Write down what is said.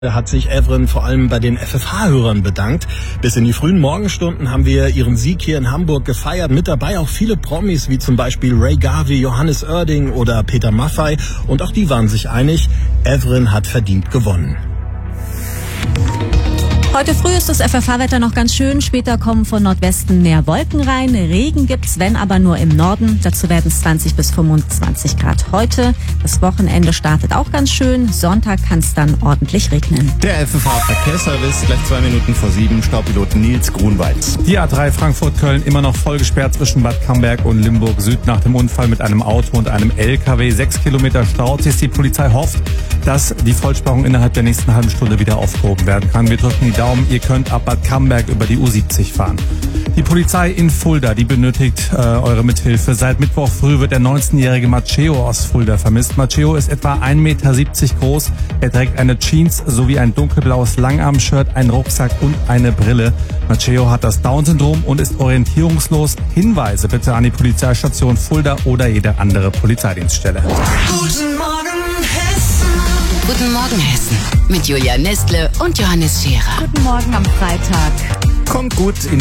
Da hat sich Evren vor allem bei den FFH-Hörern bedankt. Bis in die frühen Morgenstunden haben wir ihren Sieg hier in Hamburg gefeiert. Mit dabei auch viele Promis, wie zum Beispiel Ray Garvey, Johannes Oerding oder Peter Maffay. Und auch die waren sich einig, Evren hat verdient gewonnen. Heute früh ist das FFH-Wetter noch ganz schön. Später kommen von Nordwesten mehr Wolken rein. Regen gibt's, wenn aber nur im Norden. Dazu werden es 20 bis 25 Grad heute. Das Wochenende startet auch ganz schön. Sonntag kann es dann ordentlich regnen. Der FFH-Verkehrsservice, gleich 2 Minuten vor 7, Staupiloten Nils Grunwald. Die A3 Frankfurt-Köln immer noch voll gesperrt zwischen Bad Camberg und Limburg Süd nach dem Unfall mit einem Auto und einem LKW. 6 Kilometer Staus. Die Polizei hofft, dass die Vollsperrung innerhalb der nächsten halben Stunde wieder aufgehoben werden kann. Wir drücken die Daumen, ihr könnt ab Bad Camberg über die U70 fahren. Die Polizei in Fulda, die benötigt eure Mithilfe. Seit Mittwoch früh wird der 19-jährige Matteo aus Fulda vermisst. Matteo ist etwa 1,70 Meter groß. Er trägt eine Jeans sowie ein dunkelblaues Langarm-Shirt, einen Rucksack und eine Brille. Matteo hat das Down-Syndrom und ist orientierungslos. Hinweise bitte an die Polizeistation Fulda oder jede andere Polizeidienststelle. Guten Morgen, Hessen. Guten Morgen, Hessen. Mit Julia Nestle und Johannes Scherer. Guten Morgen am Freitag. Kommt gut in